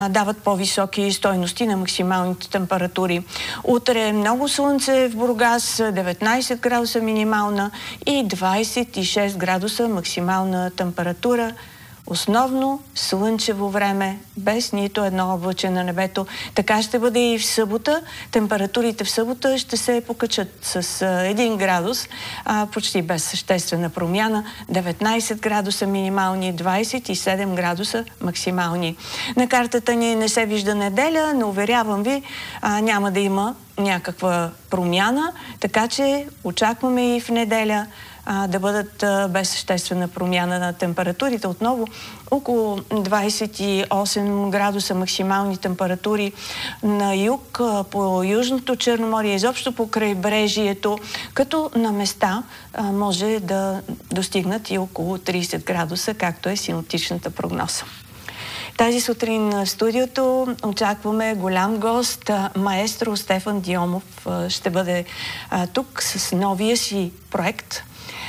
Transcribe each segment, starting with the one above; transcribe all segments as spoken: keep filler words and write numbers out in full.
дават по-високи стойности на максималните температури. Утре е много слънце в Бургас, деветнайсет градуса минимална и двайсет и шест градуса максимална температура. Основно слънчево време, без нито едно облаче на небето. Така ще бъде и в събота. Температурите в събота ще се покачат с един градус, а, почти без съществена промяна. деветнайсет градуса минимални, двайсет и седем градуса максимални. На картата ни не се вижда неделя, но уверявам ви, а, няма да има някаква промяна, така че очакваме и в неделя а, да бъдат а, без съществена промяна на температурите. Отново около двайсет и осем градуса максимални температури на юг, а, по Южното Черноморие, изобщо по крайбрежието, като на места а, може да достигнат и около трийсет градуса, както е синоптичната прогноза. Тази сутрин в студиото очакваме голям гост. Маестро Стефан Дионов ще бъде а, тук с новия си проект.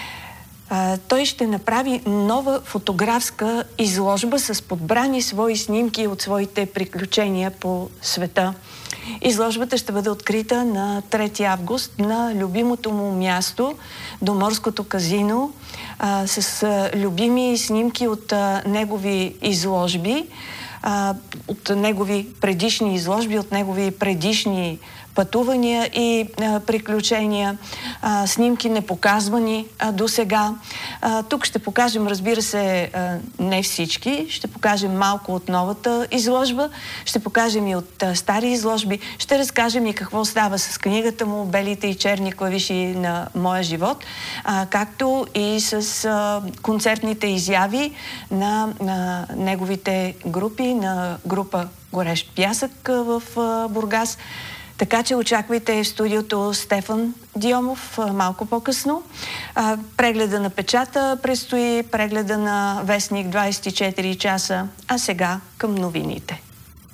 А, той ще направи нова фотографска изложба с подбрани свои снимки от своите приключения по света. Изложбата ще бъде открита на трети август на любимото му място, до Морското казино, а, с а, любими снимки от а, негови изложби, а, от негови предишни изложби, от негови предишни пътувания и а, приключения, а, снимки непоказвани до сега. Тук ще покажем, разбира се, а, не всички, ще покажем малко от новата изложба, ще покажем и от а, стари изложби, ще разкажем и какво става с книгата му "Белите и черни клавиши на моя живот", а, както и с а, концертните изяви на, на неговите групи, на група "Горещ пясък" в а, Бургас. Така че очаквайте в студиото Стефан Дионов малко по-късно. Прегледа на печата предстои, прегледа на вестник двайсет и четири часа, а сега към новините.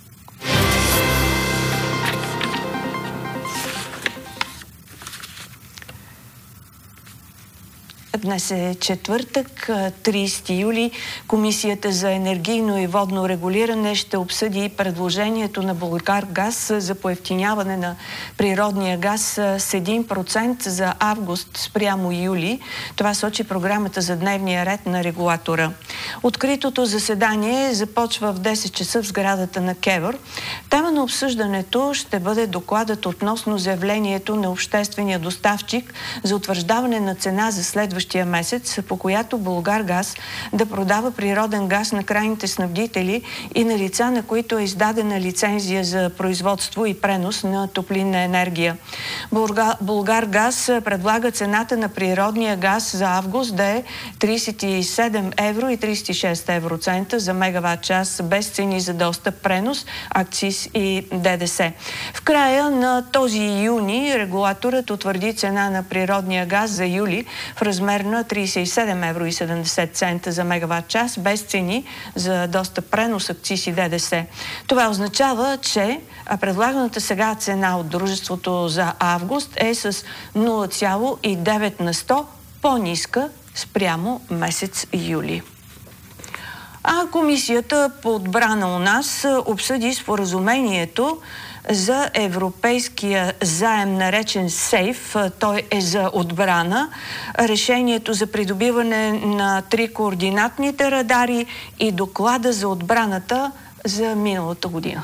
Днес е четвъртък, трийсети юли. Комисията за енергийно и водно регулиране ще обсъди предложението на Булгаргаз за поевтиняване на природния газ с един процент за август спрямо юли. Това сочи програмата за дневния ред на регулатора. Откритото заседание започва в десет часа в сградата на КЕВР. Тема на обсъждането ще бъде докладът относно заявлението на обществения доставчик за утвърждаване на цена за следващия месец, по която Булгаргаз да продава природен газ на крайните снабдители и на лица, на които е издадена лицензия за производство и пренос на топлинна енергия. Булга... Булгаргаз предлага цената на природния газ за август да е трийсет и седем евро и трийсет и шест евроцента за мегаватт час, без цени за достъп, пренос, акциз и ДДС. В края на този юни регулаторът утвърди цена на природния газ за юли в размер на трийсет и седем евро и седемдесет цента за мегаватт час, без цени за достъп, пренос, акциз и ДДС. Това означава, че предлаганата сега цена от дружеството за август е с нула цяло и девет на сто по-ниска спрямо месец юли. А Комисията по отбрана у нас обсъди споразумението за европейския заем, наречен СЕЙФ. Той е за отбрана. Решението за придобиване на три координатните радари и доклада за отбраната за миналата година.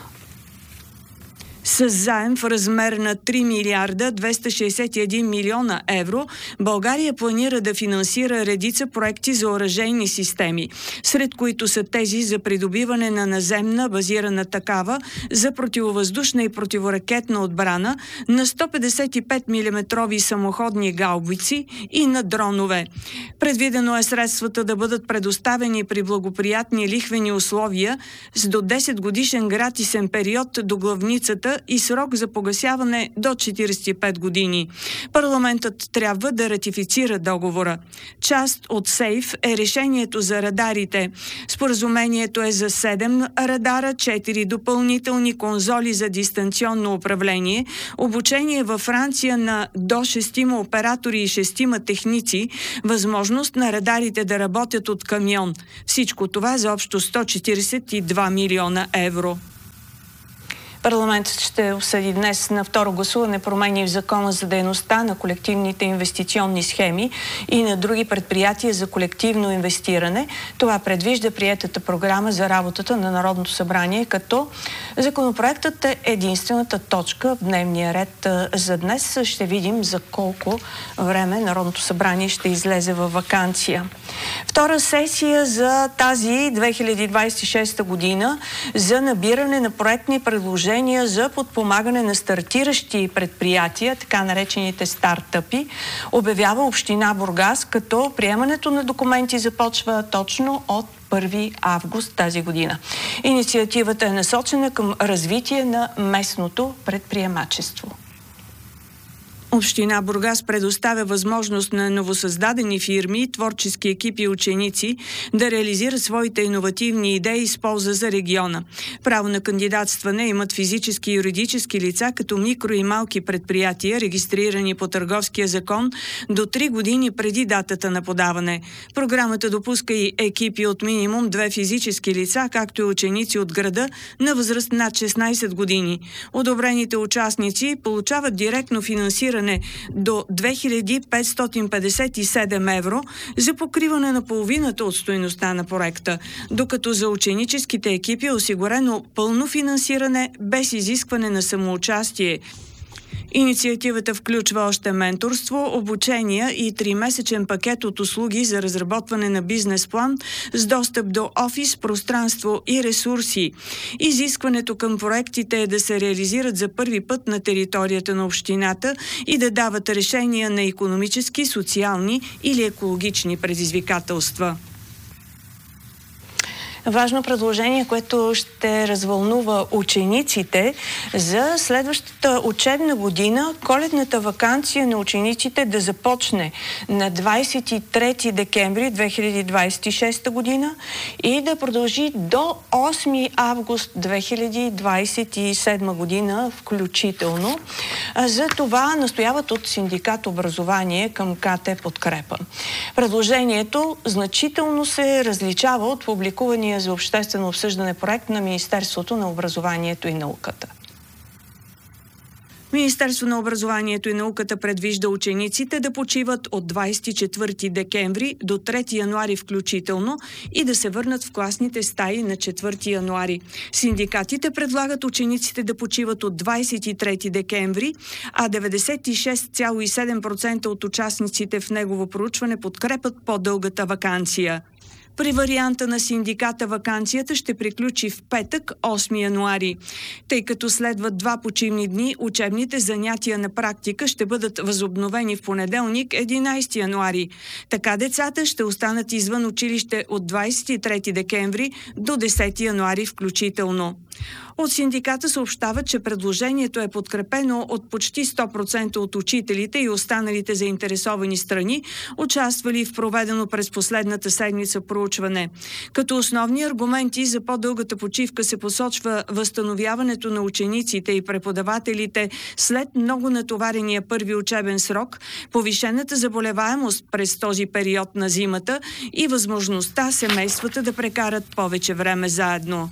С заем в размер на три милиарда двеста шейсет и един милиона евро, България планира да финансира редица проекти за оръжейни системи, сред които са тези за придобиване на наземна базирана такава за противовъздушна и противоракетна отбрана, на сто петдесет и пет милиметрови самоходни гаубици и на дронове. Предвидено е средствата да бъдат предоставени при благоприятни лихвени условия с до десет годишен гратисен период до главницата и срок за погасяване до четирийсет и пет години. Парламентът трябва да ратифицира договора. Част от СЕЙФ е решението за радарите. Споразумението е за седем радара, четири допълнителни конзоли за дистанционно управление, обучение във Франция на до шестима оператори и шестима техници, възможност на радарите да работят от камион. Всичко това за общо сто четирийсет и два милиона евро. Парламентът ще обсъди днес на второ гласуване промени в Закона за дейността на колективните инвестиционни схеми и на други предприятия за колективно инвестиране. Това предвижда приетата програма за работата на Народното събрание, като законопроектът е единствената точка в дневния ред за днес. Ще видим за колко време Народното събрание ще излезе във ваканция. Втора сесия за тази две хиляди двадесет и шеста година за набиране на проектни предложения за подпомагане на стартиращи предприятия, така наречените стартъпи, обявява община Бургас, като приемането на документи започва точно от първи август тази година. Инициативата е насочена към развитие на местното предприемачество. Община Бургас предоставя възможност на новосъздадени фирми, творчески екипи и ученици да реализират своите иновативни идеи с полза за региона. Право на кандидатстване имат физически и юридически лица, като микро и малки предприятия, регистрирани по Търговския закон до три години преди датата на подаване. Програмата допуска и екипи от минимум две физически лица, както и ученици от града на възраст над шестнадесет години. Одобрените участници получават директно финансиране до две хиляди петстотин петдесет и седем евро за покриване на половината от стойността на проекта, докато за ученическите екипи е осигурено пълно финансиране без изискване на самоучастие. Инициативата включва още менторство, обучения и тримесечен пакет от услуги за разработване на бизнес план с достъп до офис, пространство и ресурси. Изискването към проектите е да се реализират за първи път на територията на общината и да дават решения на икономически, социални или екологични предизвикателства. Важно предложение, което ще развълнува учениците за следващата учебна година. Коледната ваканция на учениците да започне на двадесет и трети декември две хиляди двадесет и шеста година и да продължи до осми август две хиляди двадесет и седма година включително. За това настояват от синдикат образование към КТ Подкрепа. Предложението значително се различава от публикувания за обществено обсъждане проект на Министерството на образованието и науката. Министерството на образованието и науката предвижда учениците да почиват от двадесет и четвърти декември до трети януари включително и да се върнат в класните стаи на четвърти януари. Синдикатите предлагат учениците да почиват от двадесет и трети декември, а деветдесет и шест цяло и седем процента от участниците в негово проучване подкрепят по-дългата ваканция. При варианта на синдиката ваканцията ще приключи в петък, осми януари. Тъй като следват два почивни дни, учебните занятия на практика ще бъдат възобновени в понеделник, единадесети януари. Така децата ще останат извън училище от двадесет и трети декември до десети януари включително. От синдиката съобщават, че предложението е подкрепено от почти сто процента от учителите и останалите заинтересовани страни, участвали в проведено през последната седмица проучване. Като основни аргументи за по-дългата почивка се посочва възстановяването на учениците и преподавателите след много натоварения първи учебен срок, повишената заболеваемост през този период на зимата и възможността семействата да прекарат повече време заедно.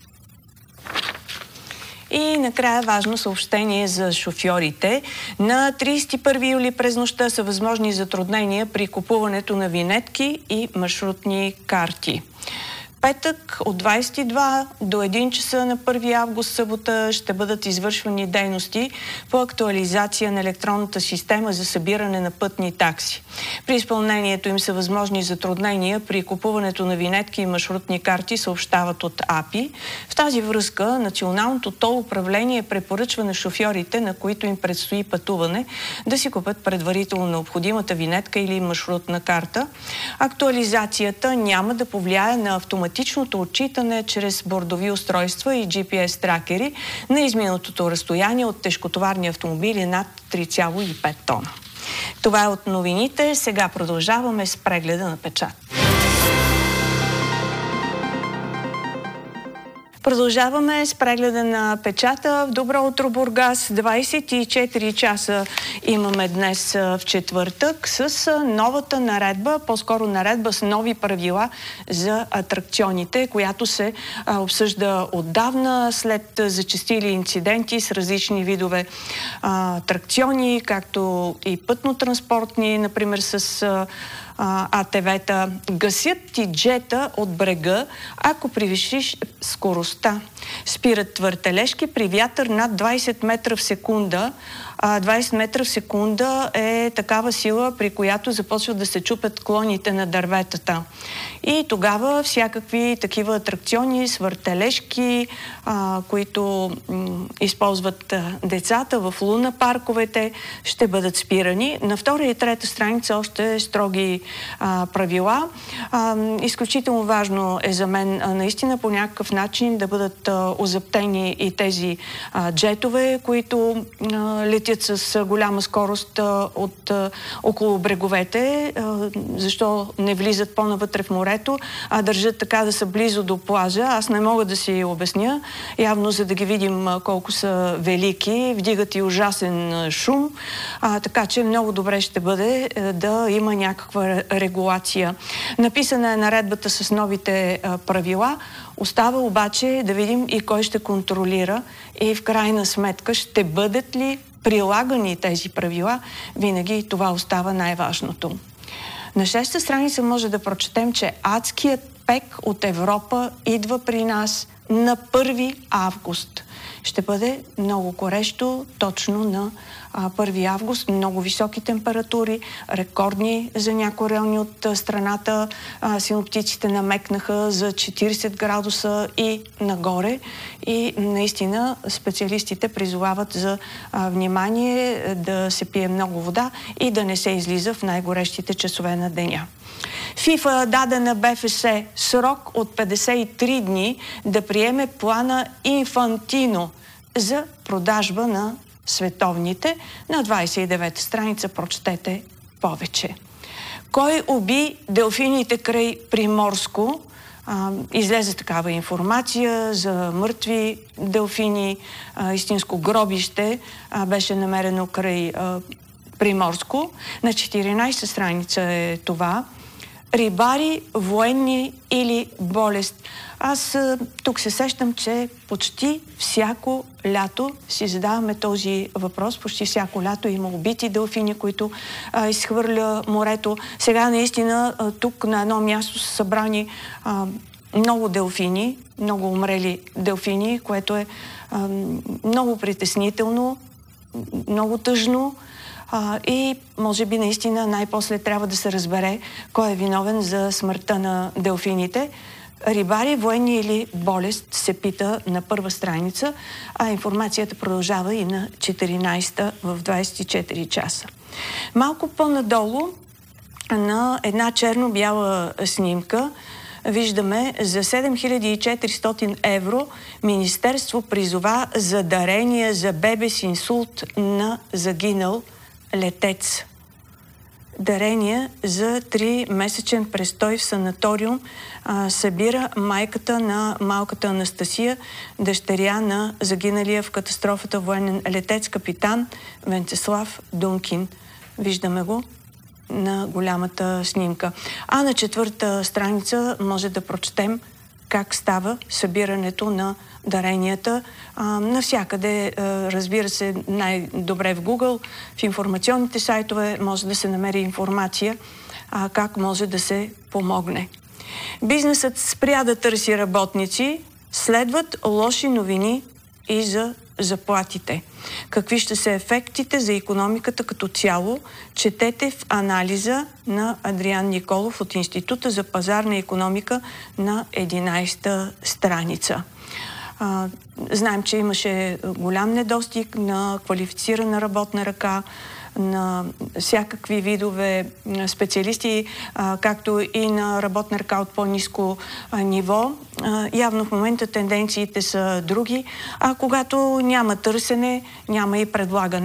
И накрая важно съобщение за шофьорите. На тридесет и първи юли през нощта са възможни затруднения при купуването на винетки и маршрутни карти. Петък от двадесет и два до един часа на първи август събота ще бъдат извършвани дейности по актуализация на електронната система за събиране на пътни такси. При изпълнението им са възможни затруднения при купуването на винетки и маршрутни карти, съобщават от АПИ. В тази връзка Националното тол управление препоръчва на шофьорите, на които им предстои пътуване, да си купят предварително необходимата винетка или маршрутна карта. Актуализацията няма да повлияе на автоматизацията автоматичното отчитане чрез бордови устройства и джи пи ес тракери на изминатото разстояние от тежкотоварни автомобили над три цяло и пет тона. Това е от новините. Сега продължаваме с прегледа на печат. Продължаваме с прегледа на печата. В Добро утро, Бургас. двадесет и четири часа имаме днес в четвъртък с новата наредба, по-скоро наредба с нови правила за атракционите, която се а, обсъжда отдавна след зачестили инциденти с различни видове а, атракциони, както и пътно-транспортни, например с а, А Т В-та. Гасят ти джета от брега, ако превишиш скоростта. Спират въртележки при вятър над двадесет метра в секунда. двадесет метра в секунда е такава сила, при която започват да се чупят клоните на дърветата. И тогава всякакви такива атракциони с въртележки, а, които м, използват а, децата в луна парковете, ще бъдат спирани. На втора и трета страница още строги а, правила. А, изключително важно е за мен а, наистина по някакъв начин да бъдат а, озаптени и тези а, джетове, които а, летят с голяма скорост а, от а, около бреговете. А, защо не влизат по-навътре в морето, а държат така да са близо до плажа? Аз не мога да си обясня. Явно, за да ги видим а, колко са велики, вдигат и ужасен а, шум. А, така че много добре ще бъде а, да има някаква регулация. Написана е наредбата с новите а, правила. Остава обаче да видим и кой ще контролира и в крайна сметка ще бъдат ли прилагани тези правила. Винаги това остава най-важното. На шеста страница може да прочетем, че адският пек от Европа идва при нас на първи август. Ще бъде много горещо точно на първи август. Много високи температури, рекордни за някои райони от страната. Синоптиците намекнаха за четиридесет градуса и нагоре. И наистина специалистите призовават за внимание, да се пие много вода и да не се излиза в най-горещите часове на деня. ФИФА даде на Б Ф С срок от петдесет и три дни да приеме плана Инфантино за продажба на световните. На двадесет и девета страница прочетете повече. Кой уби делфините край Приморско? А, излезе такава информация за мъртви делфини. А, истинско гробище а, беше намерено край а, Приморско. На четиринадесета страница е това. Рибари, военни или болест. Аз тук се сещам, че почти всяко лято си задаваме този въпрос. Почти всяко лято има убити делфини, които а, изхвърля морето. Сега наистина а, тук на едно място са събрани а, много делфини, много умрели делфини, което е а, много притеснително, много тъжно. А, и може би наистина най-после трябва да се разбере кой е виновен за смъртта на делфините. Рибари, военни или болест, се пита на първа страница, а информацията продължава и на четиринадесета в двадесет и четири часа. Малко по-надолу на една черно-бяла снимка виждаме за седем хиляди и четиристотин евро Министерство призова за дарение за бебе с инсулт на загинал летец. Дарение за три-месечен престой в санаториум а, събира майката на малката Анастасия, дъщеря на загиналия в катастрофата военен летец капитан Венцеслав Дункин. Виждаме го на голямата снимка. А на четвърта страница може да прочетем как става събирането на даренията. А, навсякъде, а, разбира се, най-добре в Google, в информационните сайтове може да се намери информация а, как може да се помогне. Бизнесът спря да търси работници, следват лоши новини и за заплатите. Какви ще са ефектите за икономиката като цяло, четете в анализа на Адриан Николов от Института за пазарна икономика на единадесета страница. А, знаем, че имаше голям недостиг на квалифицирана работна ръка, на всякакви видове специалисти, а, както и на работна ръка от по-ниско ниво. А, явно в момента тенденциите са други, а когато няма търсене, няма и предлагане.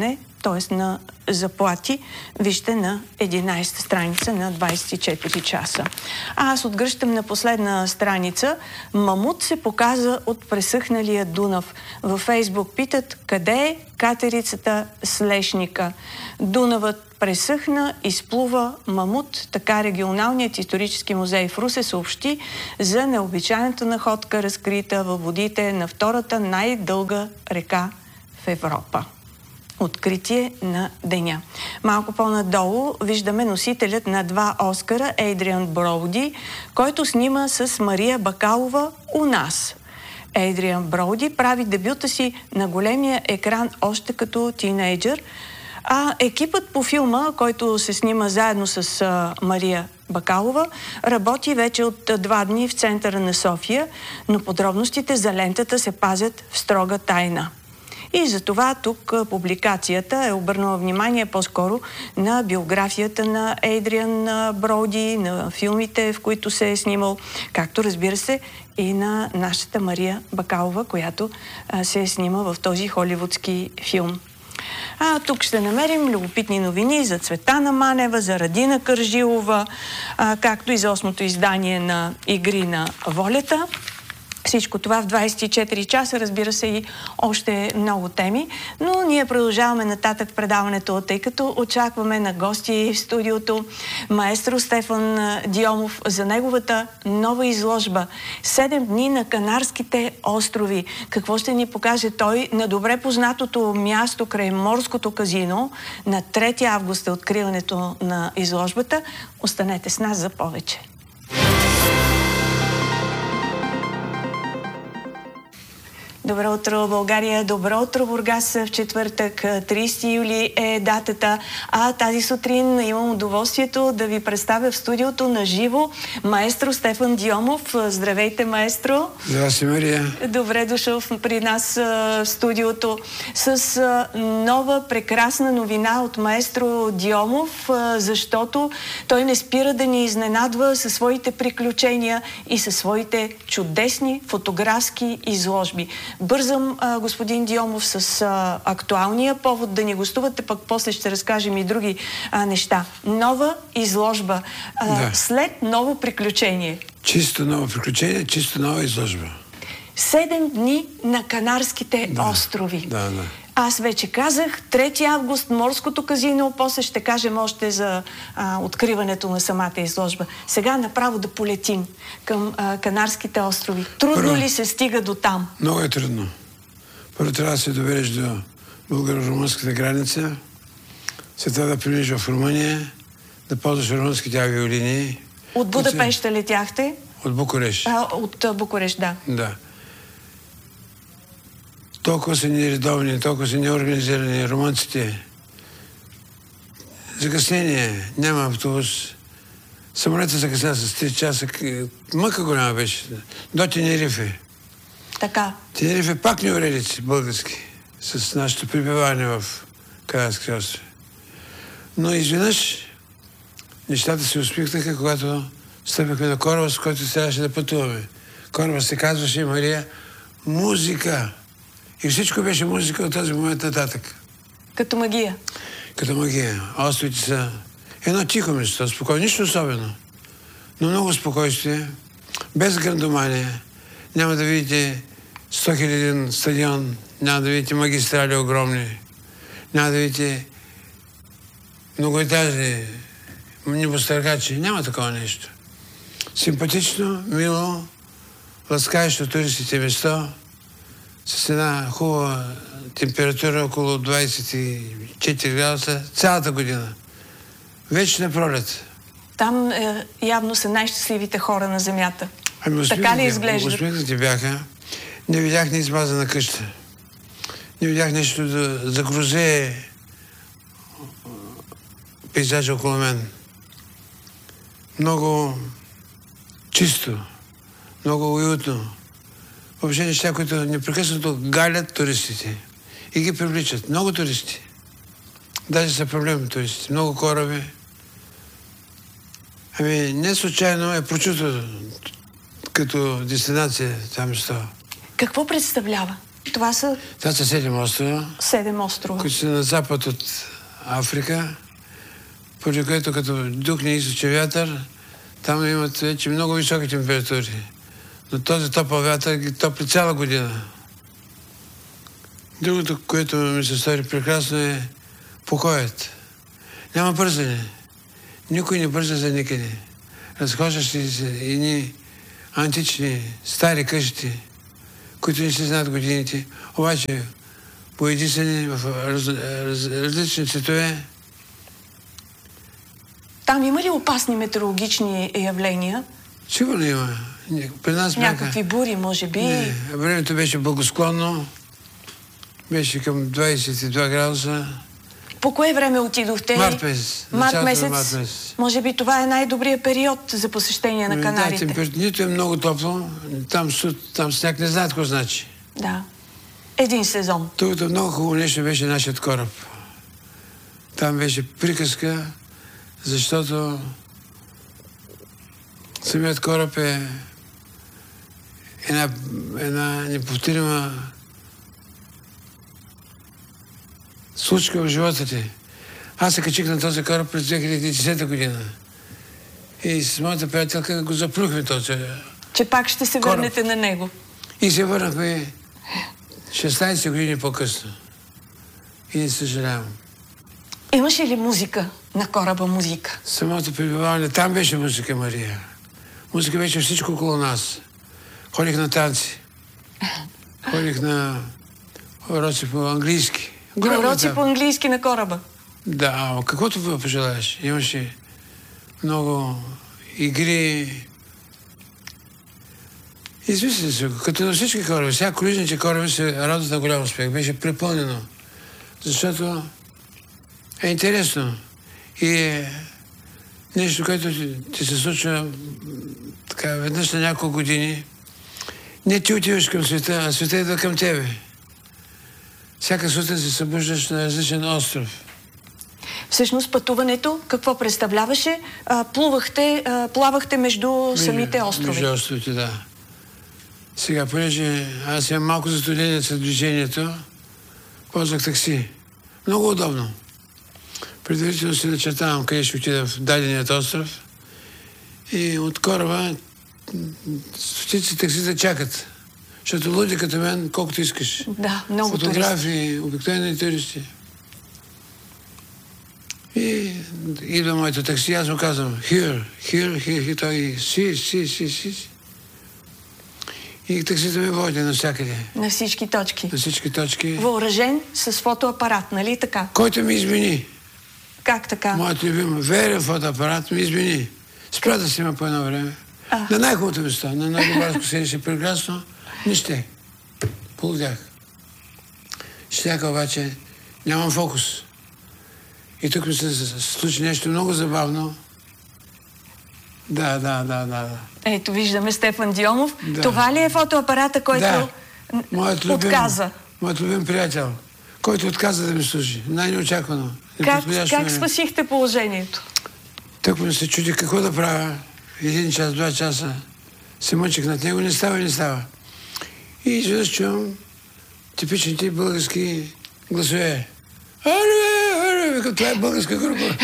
т.е. на заплати. Вижте на единайсета страница на двайсет и четири часа. А аз отгръщам на последна страница. Мамут се показа от пресъхналия Дунав. Във Фейсбук питат къде е катерицата с лешника. Дунавът пресъхна, изплува мамут. Така регионалният исторически музей в Русе съобщи за необичайната находка, разкрита във водите на втората най-дълга река в Европа. Откритие на деня. Малко по-надолу виждаме носителят на два Оскара Ейдриан Броуди, който снима с Мария Бакалова у нас. Ейдриан Броуди прави дебюта си на големия екран още като тинейджър, а екипът по филма, който се снима заедно с а, Мария Бакалова, работи вече от а, два дни в центъра на София, но подробностите за лентата се пазят в строга тайна. И затова тук публикацията е обърнала внимание по-скоро на биографията на Ейдриан Броуди, на филмите, в които се е снимал, както разбира се и на нашата Мария Бакалова, която а, се е снима в този холивудски филм. А тук ще намерим любопитни новини за Цветана Манева, за Радина Кържилова, а, както и за осмото издание на Игри на волята. Всичко това в двайсет и четири часа, разбира се, и още много теми, но ние продължаваме нататък предаването, тъй като очакваме на гости в студиото маестро Стефан Дионов за неговата нова изложба «Седем дни на Канарските острови». Какво ще ни покаже той на добре познатото място край Морското казино? На трети август е откриването на изложбата. Останете с нас за повече. Добро утро, България! Добро утро, Бургас! В четвъртък, трийсети юли е датата, а тази сутрин имам удоволствието да ви представя в студиото на живо маестро Стефан Дионов. Здравейте, маестро! Здравейте, Мария! Добре дошъл при нас в студиото с нова прекрасна новина от маестро Дионов, защото той не спира да ни изненадва със своите приключения и със своите чудесни фотографски изложби. Бързам, а, господин Дионов, с а, актуалния повод да ни гостувате, пък после ще разкажем и други а, неща. Нова изложба. А, да. След ново приключение. Чисто ново приключение, чисто нова изложба. Седем дни на Канарските да. острови. Да, да. Аз вече казах, трети август, Морското казино, после ще кажем още за а, откриването на самата изложба. Сега направо да полетим към а, Канарските острови. Трудно Първо, ли се стига до там? Много е трудно. Първо трябва да се добереш до българо-румънската граница, след това да преминеш в Румъния, да ползваш румънските авиолинии. От Будапеща летяхте? От Букурещ. А, от а, Букурещ, да. Да. Толкова са нередовни, толкова са неорганизирани румънците. Закъснение, няма автобус. Самолета закъсня с три часа. Мъка голяма беше. До Тенерифе. Така. Тенерифе пак не уредици български. С нашето прибиване в Канарски острови. Но изведнъж нещата се усмихнаха, когато стъпихме на кораба, с който трябваше да пътуваме. Кораба се казваше, Мария, музика. И всичко беше музика от този момент нататък. Като магия? Като магия. Островите са едно тихо место, спокойно, нищо особено. Но много спокойствие, без грандомания. Няма да видите сто хиляди стадион, няма да видите магистрали огромни, няма да видите многоетажни небостъргачи. Няма такова нещо. Симпатично, мило, ласкаещо туристите место, с една хубава температура около двайсет и четири градуса цялата година. Вечна пролет. Там е, явно са най-щастливите хора на земята. Ами, така ли изглежда? Усмихнати бяха. Не видях ни измазана къща. Не видях нещо да загрузе пейзажа около мен. Много чисто, много уютно. Въобще неща, които непрекъснато галят туристите и ги привличат. Много туристи. Даже са проблемни туристи. Много кораби. Ами не случайно е прочуто като дестинация това место. Какво представлява? Това са Това са седем острова, седем острова. които са на запад от Африка, поради което като духне източен вятър, там имат вече много високи температури. Но този топъл вятър ги топли цяла година. Другото, което ми се стори прекрасно, е покоят. Няма бързане. Никой не бърза за никъде. Разхождаш се едни антични, стари къщи, които не се знаят годините, обаче поедисани в раз, раз, различни цветове. Там има ли опасни метеорологични явления? Сигурно има. При нас някакви бури, може би? Не, времето беше благосклонно. Беше към двадесет и два градуса. По кое време отидохте? Март месец. Март месец. Март месец. Може би това е най-добрият период за посещение на Канарите. Да, нито е много топло. Там, там сняг не знаят какво значи. Да. Един сезон. Другото много хубаво нещо беше нашият кораб. Там беше приказка, защото самият кораб е една, една неповторима случка в живота ти. Аз се качих на този кораб през две хиляди и десета година. И с моята приятелка го заплюхме този. Че пак ще се кораб. Върнете на него. И се върнахме шестнадесет години по-късно. И не съжалявам. Имаше ли музика на кораба, музика? Самото пребиваване, там беше музика, Мария. Музика беше всичко около нас. Ходих на танци. Ходих на уроци по английски. Уроци по английски на кораба? Да, каквото пожелаеш. Имаше много игри. Измисли се, като на всички кораби. Сега круизните кораби се радват на голям успех. Беше препълнено. Защото е интересно. И е нещо, което ти, ти се случва така, веднъж на няколко години. Не ти отиваш към света, а света идва към тебе. Всяка сутрин се събуждаш на различен остров. Всъщност пътуването какво представляваше? А, плувахте, а, плавахте между между, самите острови. Между островите, да. Сега, понеже аз имам малко затруднение с движението, ползвах такси. Много удобно. Предварително си начертавам къде ще отида в даденият остров и от кораба стотици таксита чакат. Защото луди като мен, колкото искаш. Да, много фотографии, обикновени туристи. И идва моето такси, аз му казвам here, here, here, here, той си, си, си, си. И таксито ме води навсякъде. На всички точки. На всички точки. Въоръжен с фотоапарат, нали така? Който ми измени. Как така? Моят любим верен фотоапарат ми измени. Спря да снима по едно време. А. На най-хубавото место, на най-доброто седище прекрасно, не ще. Полудях. Щяка обаче нямам фокус. И тук ми се случи нещо много забавно. Да, да, да, да. Ето, виждаме Стефан Дионов. Да. Това ли е фотоапарата, който да. Моят любим, отказа? Моят любим приятел, който отказа да ми служи. Най-неочаквано. Как, как спасихте положението? Так му се чуди какво да правя. Един час, два часа се мъчих над него, не става и не става. И изведнъж чувам типичните български гласове. Аре, аре, викам, това е българска група.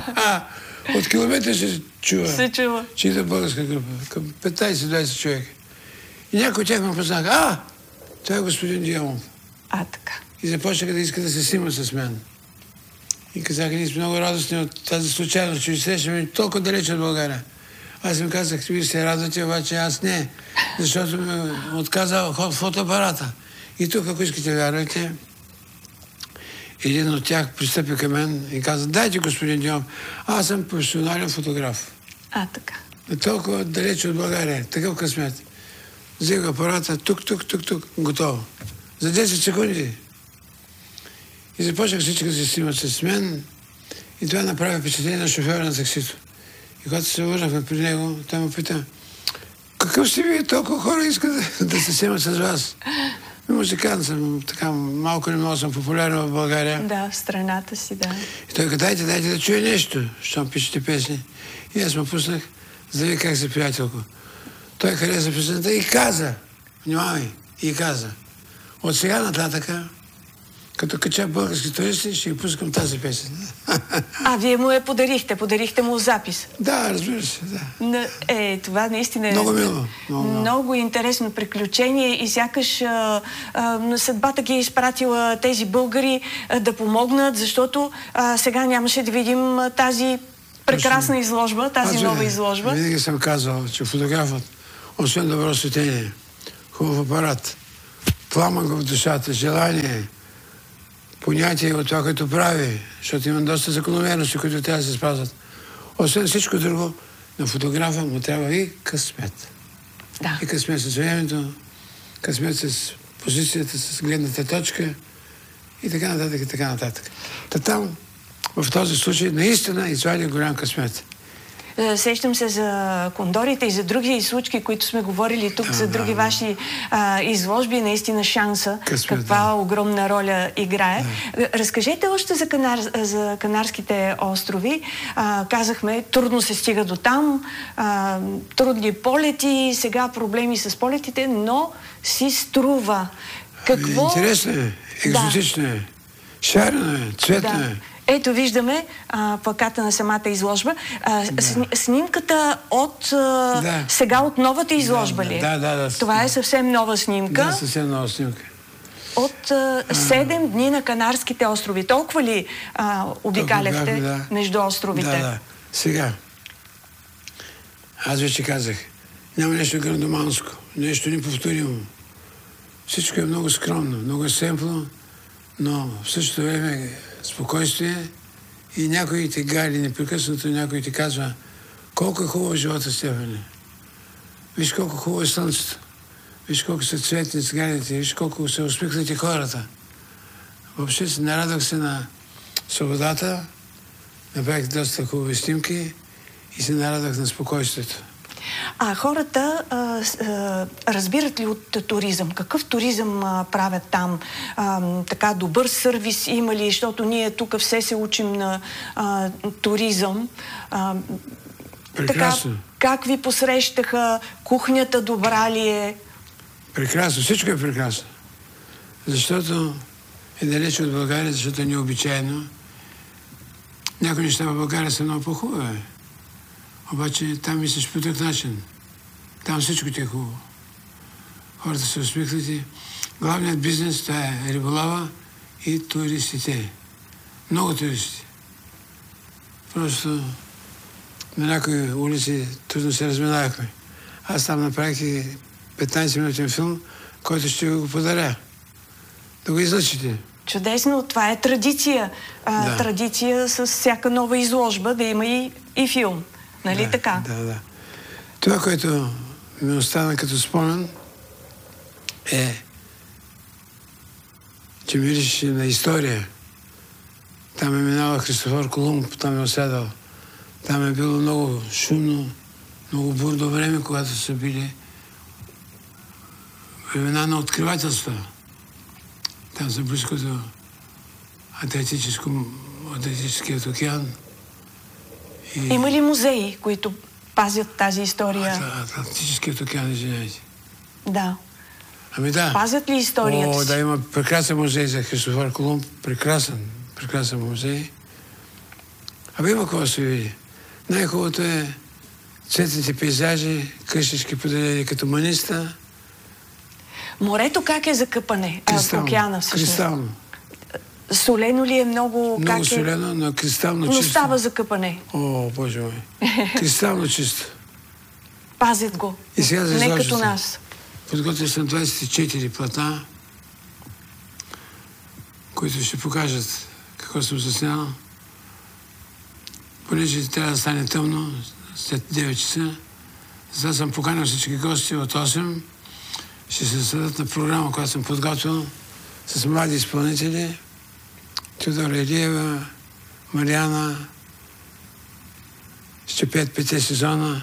От километри се чува. Се чува. Че идва българска група. Към петнадесет-двадесет човека. И някой от тях ме познаха. А, това е господин Дионов. А, така. И започнаха да искат да се снимат с мен. И казаха, ние сме много радостни от тази случайност, че ви срещаме толкова далеч от България. Аз им казах, вие се радвате, обаче аз не, защото ми отказа фотоапарата. И тук, ако искате вярвайте, един от тях пристъпи към мен и каза, дайте, господин Дионов, аз съм професионален фотограф. А, така. Толкова далеч от България, такъв късмет. Взех апарата, тук, тук, тук, тук, готово. За десет секунди. И започнах всички да се снимат с мен и това направи впечатление на шофьора на таксито. И когато се върнахме при него, той ме пита, какъв сте вие, толкова хора искат да, да се снимат с вас? Музикант съм, така малко не много съм популярен в България. Да, в страната си, да. И той каза, дайте, дайте да чуя нещо, щом пишете песни. И аз му пуснах, за да видя как се приятелко. Той хареса песента и каза, внимавай, и каза, От сега нататъка, като кача български туристи, ще ги пускам тази песен. А, вие му я подарихте, подарихте му запис. Да, разбира се, да. Е, това наистина е много мило. Много, много интересно приключение и сякаш а, а, съдбата ги е изпратила тези българи а, да помогнат, защото а, сега нямаше да видим а, тази прекрасна Точно. изложба, тази Аз, нова изложба. Винаги съм казал, че фотографът, освен добро светение, хубав апарат, пламък в душата, желание, понятие от това, което прави, защото има доста закономерности, които трябва да се спазват. Освен всичко друго, на фотографа му трябва и късмет. Да. И късмет с времето, късмет с позицията, с гледната точка и така нататък, и така нататък. Та там, в този случай, наистина извади голям късмет. Сещам се за кондорите и за други случки, които сме говорили тук, да, за други да, ваши а, изложби. Наистина шанса, късмет, каква да. огромна роля играе. Да. Разкажете още за, Канар, за Канарските острови. А, казахме, трудно се стига до там, а, трудни полети, сега проблеми с полетите, но си струва. Какво... Интересно е, екзотично е, шарено е, цветно е. Ето виждаме а, плаката на самата изложба. А, да. Снимката от а, да. сега от новата изложба да, ли? Да, да, да. Това е съвсем нова снимка. Да, съвсем нова снимка. От а, седем дни на Канарските острови. Толкова ли а, обикаляхте да. между островите? Да, да. Сега. Аз вече казах. Няма нещо грандоманско. Нещо неповторимо. Всичко е много скромно, много е семпло, но в същото време спокойствие и някой ти гали непрекъснато, някой ти казва колко е хубаво живота, Стефане. Виж колко хубаво е слънцето. Виж колко са цветни циганите, виж колко са усмихнати хората. Въобще се нарадах се на свободата, направих доста хубави снимки и се нарадах на спокойствието. А хората а, а, разбират ли от туризъм? Какъв туризъм а, правят там? А, така добър сервис има ли? Защото ние тук все се учим на а, туризъм. А, Прекрасно. Така, как ви посрещаха? Кухнята добра ли е? Прекрасно. Всичко е прекрасно. Защото е далеч от България, защото е необичайно. Някои неща в България са много по-хубави. Обаче там мислиш по друг начин. Там всичко ти е хубаво. Хората са усмихнати. Главният бизнес това е риболова и туристите. Много туристи. Просто на някои улици трудно се разминавахме. Аз там направих и петнайсет-минутен филм, който ще го подаря. Да го излъчите. Чудесно. Това е традиция. А, да. Традиция с всяка нова изложба да има и, и филм. Нали да, така? Да, да. Това, което ми остана като спомен, е, че мириш на история. Там е минала Христофор Колумб, там е оседал. Там е било много шумно, много бурно време, когато са били времена на откривателства. Там са близко до Адриатическият океан. И... Има ли музеи, които пазят тази история? Атлантическият океан, извиняйте. Да. Ами да. Пазят ли историята О, си? да, има прекрасен музей за Христофор Колумб. Прекрасен, прекрасен музей. Абе има какво да се види. Най-хубавото е цветните пейзажи, къщички поделени като маниста. Морето как е за къпане? Кристално. А, океана всъщност. Кристално. Солено ли е много? Много как солено, е? но кристално но чисто. Но става за къпане. О, Боже мой. Кристално чисто. Пазят го. И сега за не като нас. Подготвил съм двайсет и четири платна, които ще покажат какво съм заснял. Понеже трябва да стане тъмно, след девет часа, затова съм поканил всички гости от осем. Ще се съдат на програма, която съм подготвил с млади изпълнители. Теодора Илиева, Мариана, ще пеят пете сезона,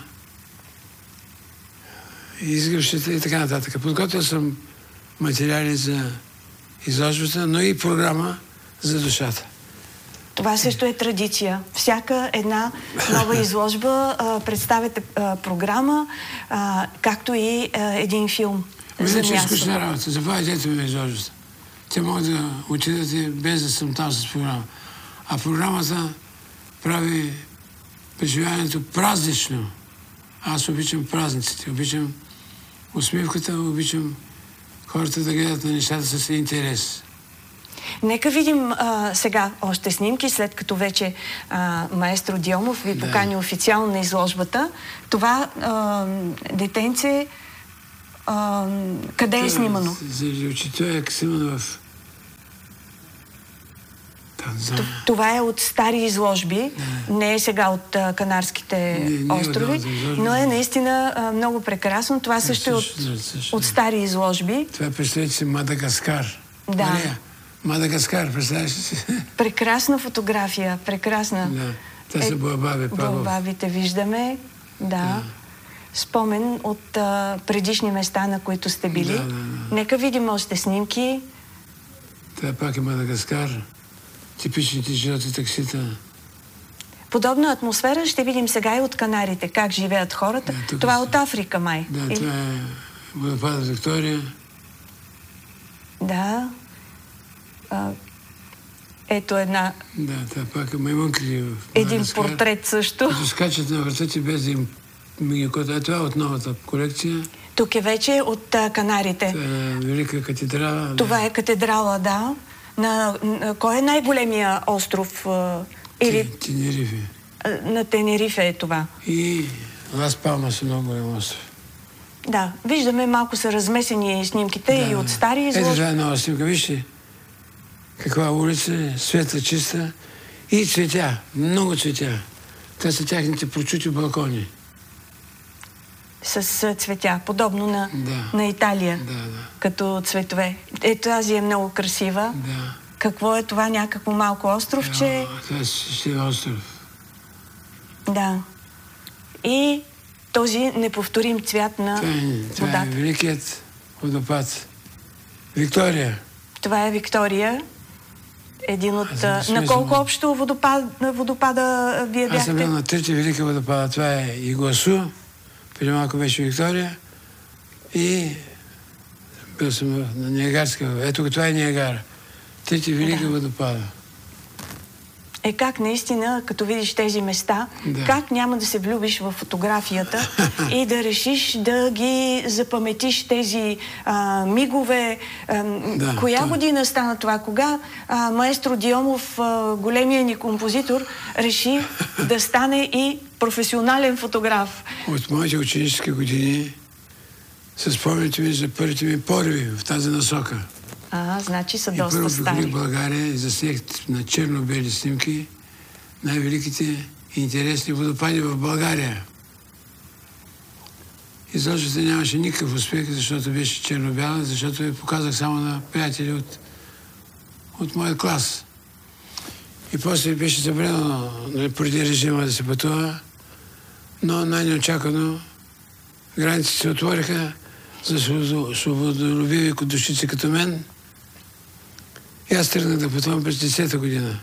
и изгръщите и така нататък. Подготвил съм материали за изложбата, но и програма за душата. Това също е традиция. Всяка една нова изложба а, представяте а, програма, а, както и а, един филм. за Иначе е място. скучна работа. Заповядайте ме изложите. Те могат да отидат и без да съм там с програма. А програмата прави преживяването празнично. Аз обичам празниците, обичам усмивката, обичам хората да гледат на нещата с интерес. Нека видим а, сега още снимки, след като вече а, маестро Дионов ви Да. покани официално на изложбата. Това а, детенце а, къде е снимано? Заради очите е снимано в Танзания. Това е от стари изложби, не е сега от а, Канарските Не, не е острови, от тази изложба. но е наистина а, много прекрасно. Това също е от, също, също. от стари изложби. Това представете си Мадагаскар. Да. Мария, Мадагаскар, представяш ли си? Прекрасна фотография, прекрасна. Да. Това са боабаби, пагов. Боабабите виждаме, да. Спомен от а, предишни места, на които сте били. Да, да, да. Нека видим още снимки. Това пак е Мадагаскар. Типичните жълти таксита. Подобна атмосфера ще видим сега и от Канарите. Как живеят хората. Да, тук това е са. от Африка, май. Да, Или- това е водопада Виктория. Да. А, ето една, Да, това пак е маймунките в един Мадагаскар. портрет също. Които скачат на вратите без да им миги кота. А това е от новата колекция. Тук е вече от а, Канарите. Това е Велика катедрала. Това е катедрала, да. На, на кой е най-големия остров? А, или Ти- Тенерифе. а, на Тенерифе е това. И Лас Палмас е много голям остров. Да, виждаме, малко са размесени снимките Да. и от стари Ето изложби. това е нова снимка. Вижте каква улица е, светла, чиста и цветя. Много цветя. Това са тяхните прочути балкони. С а, цветя, подобно на, Да. на Италия, Да, да, като цветове. Е, тази е много красива. да. Какво е това? Някакво малко островче? О, това е Шестия остров. Да. И този неповторим цвят на Това е, това е водата. великият водопад. Виктория. Това е Виктория. Един от... Аз съм а, на смисъл. колко общо водопад, на водопада вие Аз съм бил бяхте? на трите велики водопада. Това е Игуасу, преди малко беше Виктория и бил съм на Ниагарска. Ето това е Ниагара. Трите велики Да. водопада. Е как наистина, като видиш тези места, Да. как няма да се влюбиш в фотографията и да решиш да ги запаметиш тези а, мигове. А, Да, коя то- година стана това? Кога а, маестро Дионов, а, големия ни композитор, реши да стане и професионален фотограф? От моите ученически години с спомните ми за първите ми пориви в тази насока. А, значи са И доста първо стари. обиколих България и заснех на черно-бели снимки най-великите и интересни водопади в България. Изложбата нямаше никакъв успех, защото беше черно-бяла, защото я показах само на приятели от, от моя клас. И после беше забранено, нали, преди режима да се пътува, но най-неочаквано границите се отвориха за свободо- свободолюбиви душици като мен. И аз тръгнах да пътувам през десета година.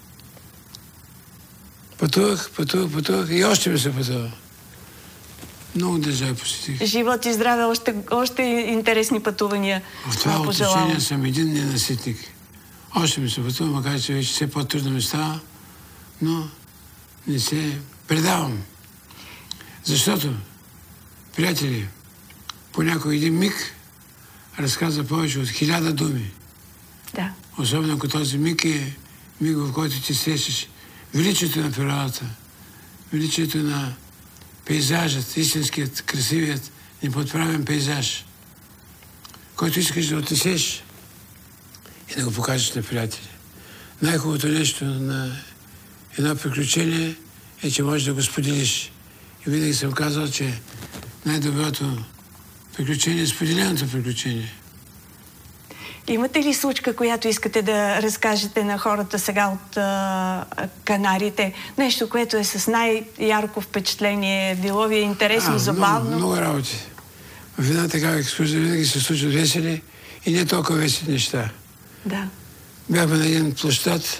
Пътувах, пътувах, пътувах и още ми се пътува. Много държави посетих. Живот и здраве, още, още интересни пътувания. В това а, пожелавам. отношение съм един ненаситник. Още ми се пътува, макар че вече все по-трудно ми става, но не се предавам. Защото, приятели, понякога един миг разказва повече от хиляда думи. Да. Особено ако този миг е миг, в който ти срещаш величието на природата, величието на пейзажът, истинският, красивият, неподправен пейзаж, който искаш да отнесеш и да го покажеш на приятели. Най-хубавото нещо на едно приключение е, че можеш да го споделиш. И винаги съм казал, че най-доброто приключение е споделеното приключение. Имате ли случка, която искате да разкажете на хората сега от а, Канарите? Нещо, което е с най-ярко впечатление, било ви е интересно, А, забавно? Много, много работи. В една такава екскурзия винаги се случват весели и не толкова весели неща. Да. Бяхме на един площад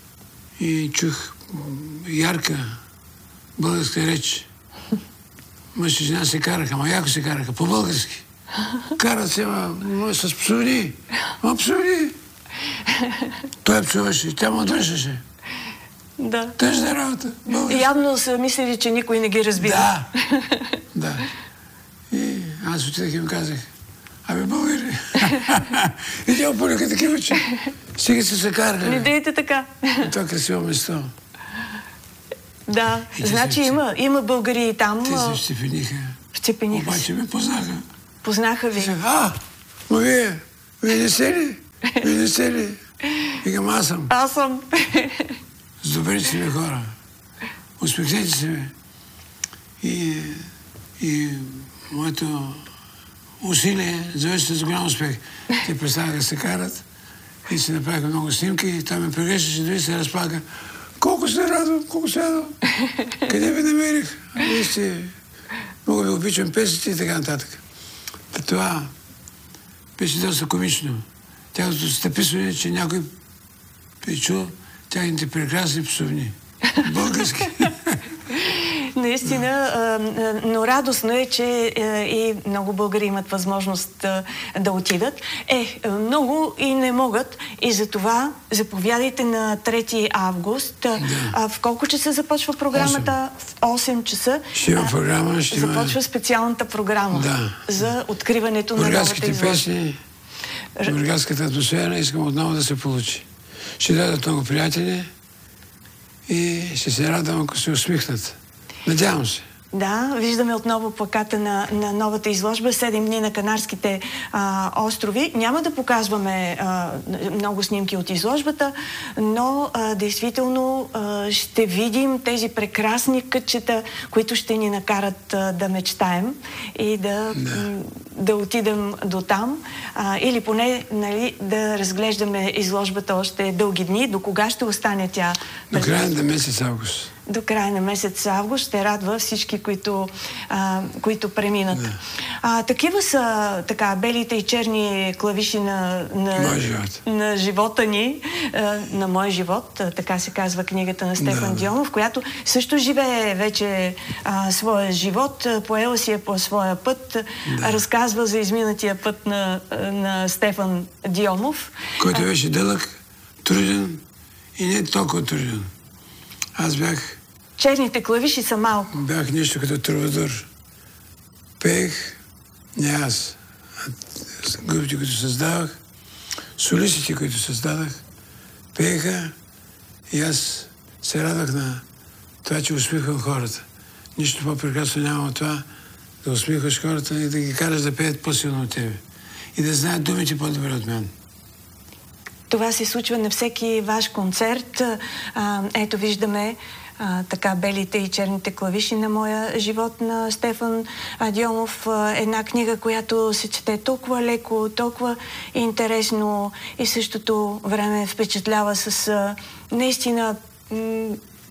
и чух м, ярка българска реч. мъж и жена се караха, ама яко се караха, по-български. Карат се, ма, с псовни. Ма псовни. Той псуваше, тя му дръжеше. Да. Тъжна работа. Български. Явно са мислили, че никой не ги разбира. Да. Да. И аз отидах и им казах, абе, българи. И тя опълюха такива, че сега се са карали. Не дейте така. И това красиво место. Да, И значи се, има, има българи и там. Те се щепениха. Щепениха Обаче се. ме познаха. Познаха ви. Казах, а, ма вие, вие не сте ли? Вие не сте ли? Викам, аз съм. Аз съм. С добри си ме хора. Усмихнете се ме. И, и моето усилие завърши с голям успех. Те представяха да се карат и се направиха много снимки и той ме прегрещаше, дори се разплака. Колко се радвам, колко се радвам. Къде ви намерих? А вие сте... Много ви обичам песните и така нататък. Та това беше доста комично. Тяхното стъписване, че някой е чул тяхните прекрасни псовни. Български. Наистина, но радостно е, че и много българи имат възможност да отидат. Е, много и не могат. И за това заповядайте на трети август. Да. В колко часа започва програмата? В осем часа. Ще има програма, ще има... Започва специалната програма да. За откриването на новата изложба. Песни, бургаската атмосфера искам отново да се получи. Ще дадат много приятели и ще се радвам, ако се усмихнат. Надявам се. Да, виждаме отново плаката на, на новата изложба седем дни на Канарските а, острови. Няма да показваме а, много снимки от изложбата, но а, действително а, ще видим тези прекрасни кътчета, които ще ни накарат а, да мечтаем и да, да. да отидем до там. А, или поне, нали, да разглеждаме изложбата още дълги дни. До кога ще остане тя? До края на месец август. До края на месец август ще радва всички, които, а, които преминат. Да. А, такива са така белите и черни клавиши на, на, живот. на живота ни, а, на мой живот, а, така се казва книгата на Стефан да. Дионов, която също живее вече а, своя живот, поела си е по своя път, да. Разказва за изминатия път на, на Стефан Дионов. Който беше дълъг, труден и не толкова труден. Аз бях... Черните клавиши са малко. Бях нещо като трубадур. Пеех, не аз, а групите, които създавах, солистите, които създадах, пееха и аз се радвах на това, че усмихвам хората. Нищо по-прекрасно няма от това да усмихваш хората и да ги караш да пеят по-силно от тебе. И да знаят думите по-добре от мен. Това се случва на всеки ваш концерт. А, ето виждаме а, така белите и черните клавиши на моя живот на Стефан Дионов. Една книга, която се чете толкова леко, толкова интересно и същото време впечатлява с а, наистина м-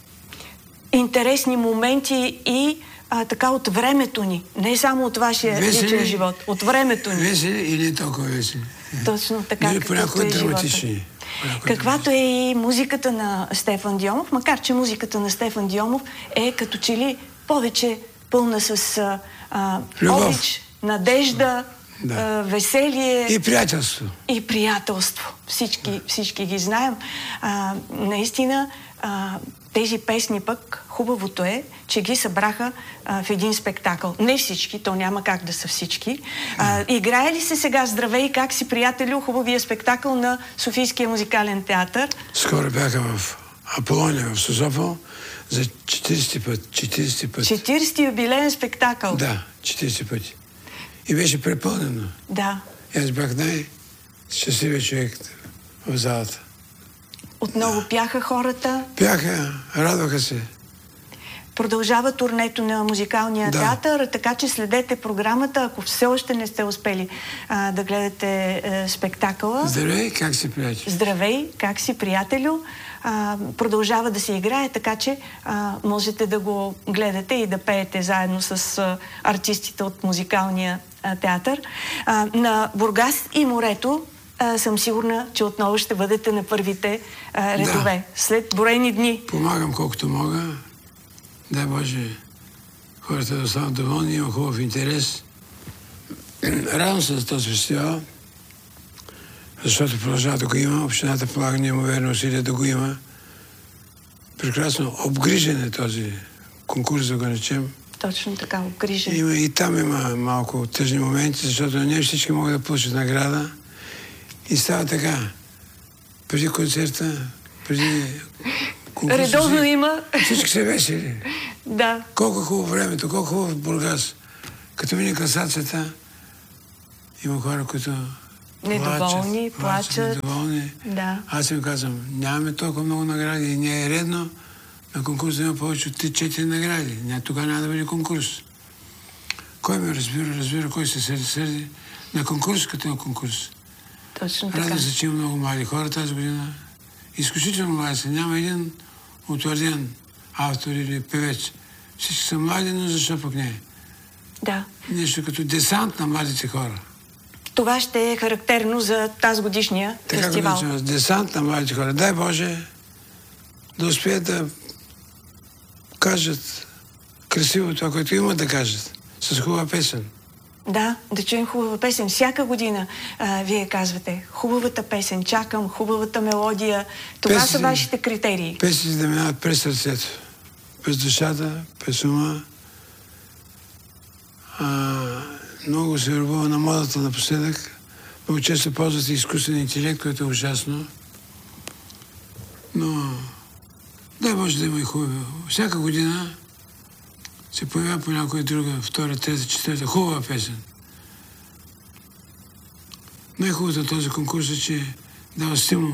интересни моменти и а, така от времето ни. Не само от вашия весели, личен живот, от времето ни. Весели или толкова весели? Точно така, каквото е живота. Каквато е и музиката на Стефан Дионов, макар че музиката на Стефан Дионов е като че ли повече пълна с а, обич, надежда, да. а, веселие. И приятелство. И приятелство. Всички, всички ги знаем. А, наистина, а, тези песни пък, хубавото е, че ги събраха а, в един спектакъл. Не всички, то няма как да са всички. А, играе ли се сега "Здравей, как си, приятелю", хубавия спектакъл на Софийския музикален театър? Скоро бяха в Аполония, в Созопол, за четиридесети път. четиридесети път. четиридесети юбилеен спектакъл? Да, четиридесет пъти. И беше препълнено. Да. И аз бях най-щастливият човек в залата. Отново пяха хората. Пяха, радваха се. Продължава турнето на музикалния да. театър, така че следете програмата, ако все още не сте успели а, да гледате а, спектакъла. Здравей, как си, приятелю? Здравей, как си, приятелю? А, продължава да се играе, така че а, можете да го гледате и да пеете заедно с а, артистите от музикалния а, театър. А, на Бургас и морето а, съм сигурна, че отново ще бъдете на първите а, редове. Да. След броени дни. Помагам колкото мога. Дай Боже, хората да останат доволни, има хубав интерес. Радвам се за този фестивал, защото продължава да го има. Общината полага неимоверно усилия да го има. Прекрасно обгрижен е този конкурс, да го наречем. Точно така, обгрижен. Има, и там има малко тъжни моменти, защото не всички могат да получат награда. И става така. Преди концерта, преди конкурса... Редовно има... Всички се весели. Да. Колко хубаво времето, колко хубаво в Бургас. Като мине класацията, има хора, които недоволни, плачат, плачат. Недоволни. Да. Аз им казвам, нямаме толкова много награди и не е редно на конкурс да има повече от три-четири награди. Ня, тогава няма да бъде конкурс. Кой ме разбира, разбира, кой се сърди, сърди. На конкурс като на конкурс. Точно така. Радвам се, че има много млади хора тази година. Изключително млади са. Няма един утвърден автор или певец. Всички са млади, но защо пък не? Да. Нещо като десант на младите хора. Това ще е характерно за тази годишния така фестивал. Така го десант на младите хора. Дай Боже да успеят да кажат красиво това, което имат да кажат. С хубава песен. Да, да чуем хубава песен. Всяка година а, вие казвате хубавата песен, чакам хубавата мелодия. Това Песни, са вашите критерии. Песните да минават през сърцето, през душата, през ума. А, много се върбува на модата напоследък. Много често ползват и изкуствен интелект, което е ужасно. Но дай може да има и хубаво. Всяка година се появява по някоя друга, втора, трета, четвърта, хубава песен. Най-хубавото на този конкурс е, че дава стимул.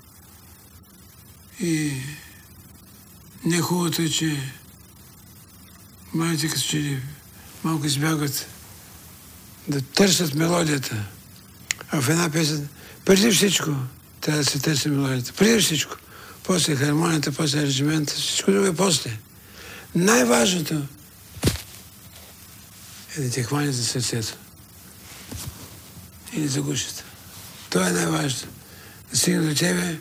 И не-хубавото е, че младите като че ли малко избягват да търсят мелодията. А в една песен, преди всичко, трябва да се търси мелодията. Преди всичко. После хармонията, после аранжимента, всичко друго е после. Най-важното е да те хване за сърцето. И да загушат. Това е най-важното. Да стигне до тебе,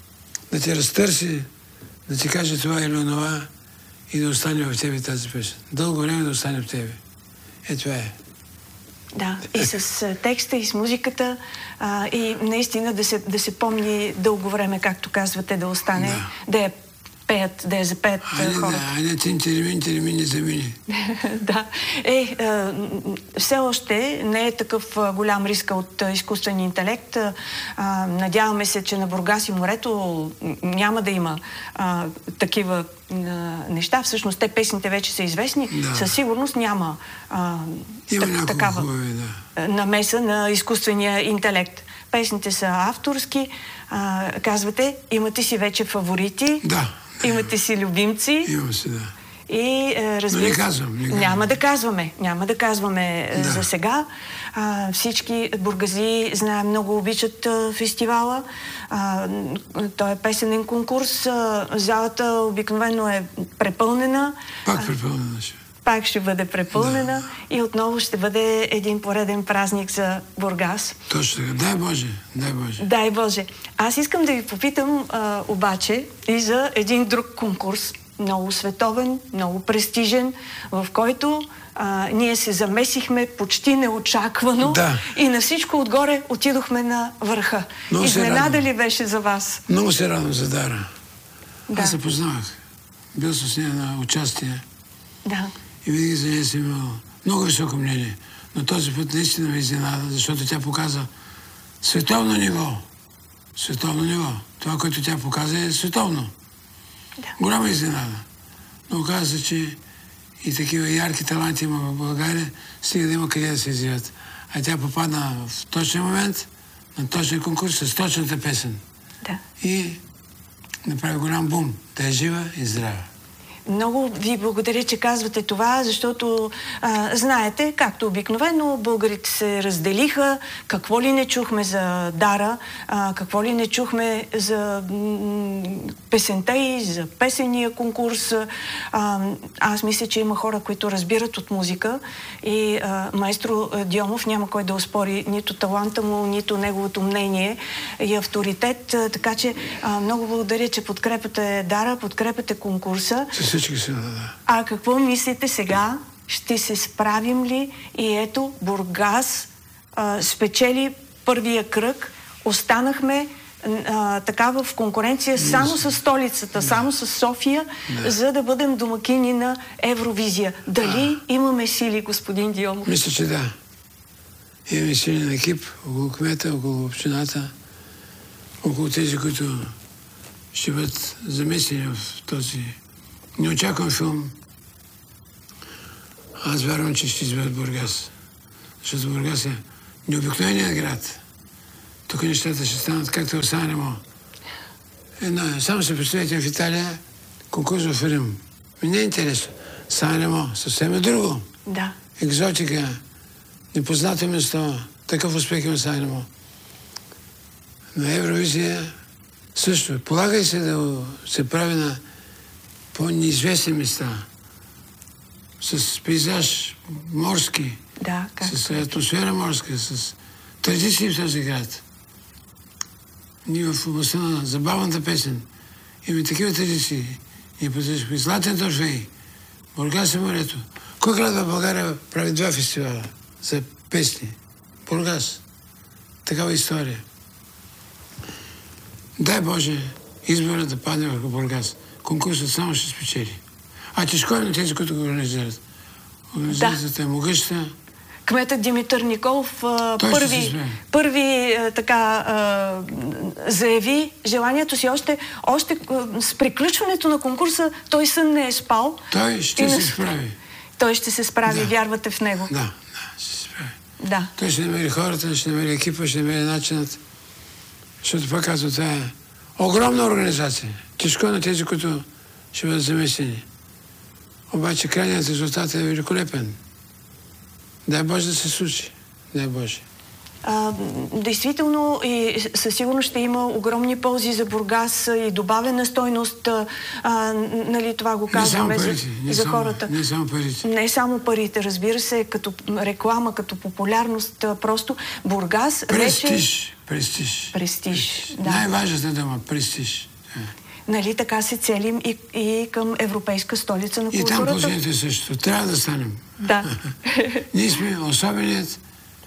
да те разтърси, да ти каже това или онова и да остане в тебе тази песен. Дълго време да остане в тебе. Е, това е. Да, и с текста, и с музиката, а, и наистина да се, да се помни дълго време, както казвате, да остане, да, да я пеят, да я запеят айде, хората. Да, айде, тин, термин, термин, не замини. Да. Е, а, все още не е такъв а, голям риск от а, изкуствен интелект. А, надяваме се, че на Бургас и морето няма да има а, такива а, неща. Всъщност, те песните вече са известни. Да. Със сигурност няма а, има так, такава хубави, да. намеса на изкуствения интелект. Песните са авторски. А, казвате, имате си вече фаворити. Да. Имате си любимци. Имам си, да. И разбира се, казвам, няма да казваме, няма да казваме да. За сега. А, всички бургази, знаем, много обичат а, фестивала. А, той е песенен конкурс. А, залата обикновено е препълнена. Пак препълнена ще. Пак ще бъде препълнена да. И отново ще бъде един пореден празник за Бургас. Точно така. Дай Боже, дай Боже. Дай Боже. Аз искам да ви попитам а, обаче и за един друг конкурс, много световен, много престижен, в който а, ние се замесихме почти неочаквано да. И на всичко отгоре отидохме на върха. Много Изненада ли беше за вас? Много се радвам за Дара. Да. Аз се познавах. Бил с нея на участие. Да. И винаги за нея съм имал много високо мнение. Но този път наистина ме изненада, защото тя показа световно ниво. Световно ниво. Това, което тя показа, е световно. Да. Голяма изненада. Но оказа се, че и такива ярки таланти има в България, стига да има къде да се изявят. А тя попадна в точния момент, на точния конкурс, с точната песен. Да. И направи голям бум. Да е жива и здрава. Много ви благодаря, че казвате това, защото а, знаете, както обикновено, българите се разделиха. Какво ли не чухме за Дара, а, какво ли не чухме за м- песента и за песения конкурс. А, аз мисля, че има хора, които разбират от музика и а, маестро Дионов няма кой да оспори нито таланта му, нито неговото мнение и авторитет. А, така че а, много благодаря, че подкрепяте Дара, подкрепяте конкурса. Всички са, да, да. А какво мислите сега ще се справим ли? И ето, Бургас а, спечели първия кръг. Останахме а, така в конкуренция само с столицата, да. само с София, да. за да бъдем домакини на Евровизия. Дали а, имаме сили, господин Дионов? Мисля, че да. Имаме силен екип около кмета, около общината, около тези, които ще бъдат замесени в този неочакван филм. Аз вярвам, че ще изберат Бургас. Защото Бургас е необикновеният град. Тук нещата ще станат както в Санремо. Едно, само се представете в Италия конкурс в Рим. Ми не е интересно. Санремо съвсем е друго. Да. Екзотика, непознато место. Такъв успех има Санремо. На Евровизия също. Полагай се да се прави на по-неизвестни места. С пейзаж морски, да, с атмосфера морска, с традиции в този град. Ние в областта на забавната песен имаме такива традиции. Ние потърсихме Златен торфей, Бургас и морето. Кой град в България прави два фестивала за песни? Бургас. Такава история. Дай Боже избора да падне върху Бургас. Конкурсът само ще спечели. А тежко е на тези, които го организират. Организацията е могъща. Кметът Димитър Николов а, първи, първи а, така а, заяви желанието си още, още а, с приключването на конкурса. Той сън не е спал. Той ще се справи. Той ще се справи, да. Вярвате в него. Да, да, ще се справи. Да. Той ще намери хората, ще намери екипа, ще намери начинът. Защото пак казвам, това е огромна организация. Тежко на тези, които ще бъдат замесени. Обаче крайният резултат е великолепен. Дай Боже да се случи. Дай Боже. А, действително и със сигурност ще има огромни ползи за Бургас и добавена стойност. А, нали, това го казваме за, не за само, хората. Не само парите. Не само парите, разбира се, като реклама, като популярност. Просто Бургас престиж, вече... Престиж. Престиж. Да. Най-важната дума – престиж. Нали, така се целим и, и към европейска столица на културата. И там положението е също. Трябва да станем. Да. Ние сме особеният,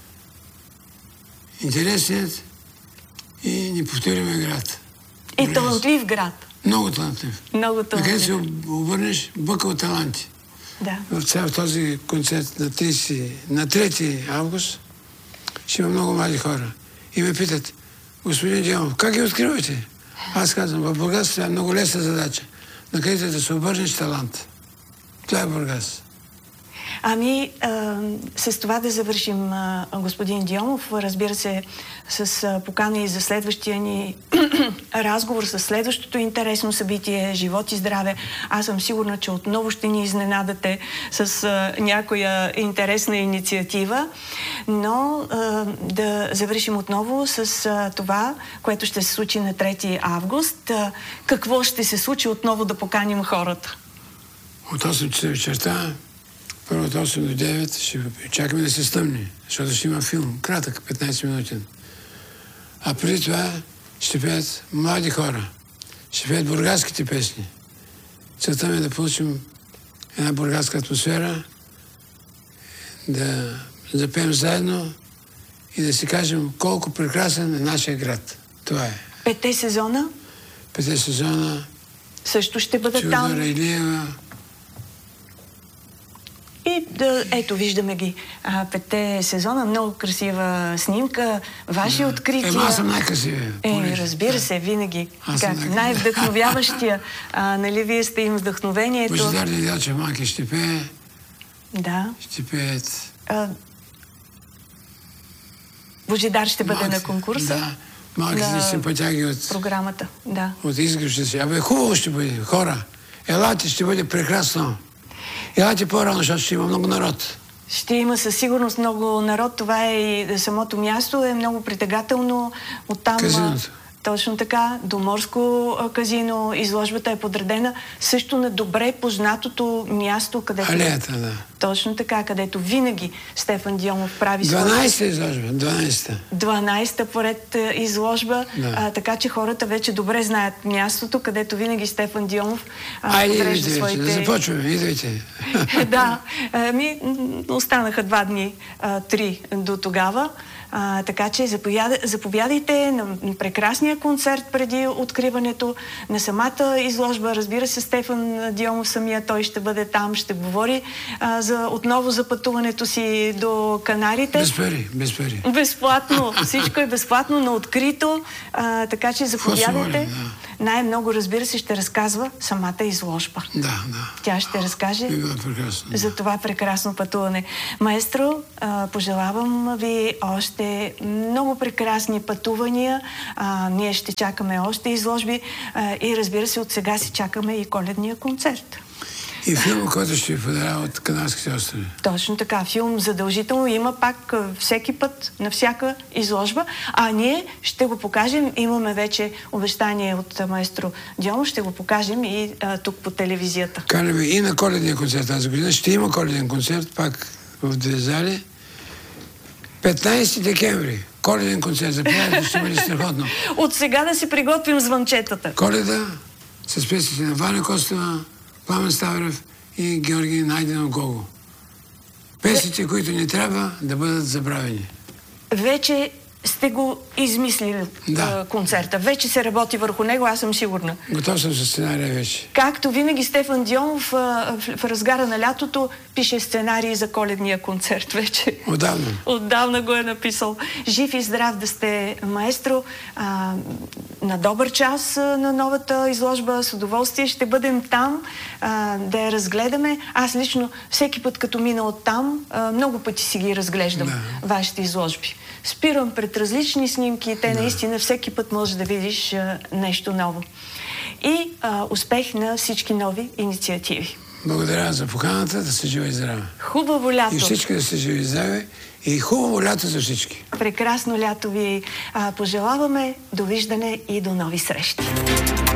интересният и неповторимия град. И талантлив град. Много талантлив. Много талантлив. Така се обърнеш бъка от таланти. Да. В цял този концерт на, тридесети, на трети август ще има много млади хора. И ме питат, господин Дионов, как ги откривате? Аз казвам, в Бургас това е много лесна задача. Накъдето да се обърнеш талант. Това е Бургас. Ами, а, с това да завършим, а, господин Дионов. Разбира се, с а, покана и за следващия ни разговор, с следващото интересно събитие, живот и здраве. Аз съм сигурна, че отново ще ни изненадате с а, някоя интересна инициатива. Но а, да завършим отново с а, това, което ще се случи на трети август. А, какво ще се случи отново да поканим хората? От осем часа вечерта, първо от осем до девет, ще чакаме да се стъмни, защото ще има филм, кратък, петнайсет минутен. А преди това ще пеят млади хора, ще пеят бургаските песни. Целта ми е да получим една бургаска атмосфера, да запеем заедно и да си кажем колко прекрасен е нашия град. Това е. Петте сезона? Петте сезона. Също ще бъдат Чудора там. Илиева. И да, ето, виждаме ги. А, петте сезона, много красива снимка. Ваши да. открития... Ема, аз съм най-красивия. Е, разбира да. се, винаги. Как, най-вдъхновяващия. А, нали, вие сте им вдъхновението. Божидар Недялчев Манки ще пее. Да. Ще пеят. А, Божидар ще бъде Малки, на конкурса. Да. Малките на... симпатяги от... програмата, да. От изгръща си. Абе, хубаво ще бъде, хора. Елате, ще бъде прекрасно. Елате по-рано, защото ще има много народ. Ще има със сигурност много народ. Това е и самото място, е много притегателно. Оттам... Казиното. Точно така, до Морско а, казино. Изложбата е подредена също на добре познатото място, където... Алеята, да. Точно така, където винаги Стефан Дионов прави дванайсета изложба, дванайсета. дванайсета поред а, изложба, Да. а, така че хората вече добре знаят мястото, където винаги Стефан Дионов а, Айде, подрежда идвайте, своите... да започваме, идвайте. Да, ми останаха два дни, а, три до тогава. А, така че заповяда, заповядайте на прекрасния концерт преди откриването на самата изложба. Разбира се, Стефан Дионов самия, той ще бъде там, ще говори а, за, отново за пътуването си до Канарите. Без пари, без пари. Безплатно. Всичко е безплатно, на открито. А, така че заповядайте. Да. Най-много, разбира се, ще разказва самата изложба. Да, да. Тя ще разкаже Би било прекрасно. за това прекрасно пътуване. Маестро, а, пожелавам ви още много прекрасни пътувания. А, ние ще чакаме още изложби а, и разбира се, от сега си чакаме и коледния концерт. И филма, който ще ви подаря от Канарските острови. Точно така. Филм задължително има пак а, всеки път, на всяка изложба, а ние ще го покажем. Имаме вече обещание от а, маестро Дионов, ще го покажем и а, тук по телевизията. Канаме и на коледния концерт тази година. Ще има коледен концерт, пак в две зали. петнайсети декември. Коледен концерт. Заповядайте, ще бъде страхотно. От сега да си приготвим звънчетата. Коледа с песните на Ваня Костова, Пламен Ставрев и Георги Найденов Гого. Песните, които не трябва да бъдат забравени. Вече сте го измислили Да. а, концерта. Вече се работи върху него, аз съм сигурна. Готов съм с сценария вече. Както винаги Стефан Дионов а, в, в разгара на лятото пише сценарии за коледния концерт вече. Отдавна. Отдавна го е написал. Жив и здрав да сте, маестро. А, на добър час а, на новата изложба. С удоволствие ще бъдем там, а, да я разгледаме. Аз лично всеки път, като мина оттам, а, много пъти си ги разглеждам, Да. вашите изложби. Спирам пред различни снимки и те Да. наистина всеки път можеш да видиш а, нещо ново. И а, успех на всички нови инициативи. Благодаря за поканата, да сте живи и здрави. Хубаво лято! И всички да сте живи и здрави. И хубаво лято за всички. Прекрасно лято ви а, пожелаваме. Довиждане и до нови срещи!